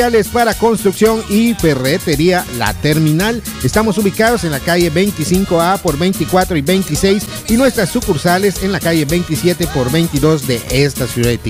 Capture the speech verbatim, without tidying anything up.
para construcción y ferretería La Terminal. Estamos ubicados en la calle veinticinco A por veinticuatro y veintiséis y nuestras sucursales en la calle veintisiete por veintidós de esta ciudad de Tigre.